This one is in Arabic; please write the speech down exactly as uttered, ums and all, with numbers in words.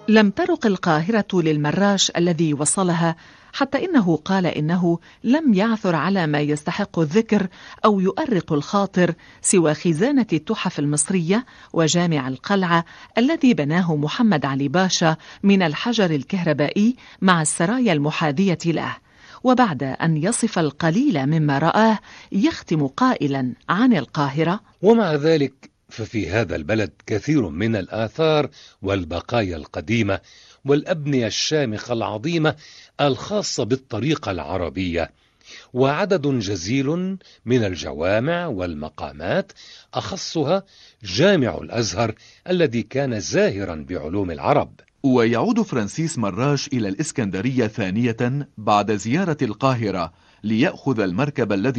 لم ترق القاهرة للمراش الذي وصلها، حتى إنه قال إنه لم يعثر على ما يستحق الذكر أو يؤرق الخاطر سوى خزانة التحف المصرية وجامع القلعة الذي بناه محمد علي باشا من الحجر الكهربائي مع السرايا المحاذية له. وبعد أن يصف القليل مما رآه يختم قائلا عن القاهرة: ومع ذلك ففي هذا البلد كثير من الآثار والبقايا القديمة والأبنية الشامخة العظيمة الخاصة بالطريقة العربية، وعدد جزيل من الجوامع والمقامات، أخصها جامع الأزهر الذي كان زاهرا بعلوم العرب. ويعود فرانسيس مراش إلى الإسكندرية ثانية بعد زيارة القاهرة ليأخذ المركب الذي